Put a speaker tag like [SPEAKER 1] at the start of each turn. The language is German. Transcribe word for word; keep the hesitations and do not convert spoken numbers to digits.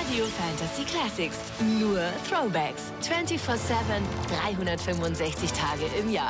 [SPEAKER 1] Radio Fantasy Classics. Nur Throwbacks. vierundzwanzig sieben, dreihundertfünfundsechzig Tage im Jahr.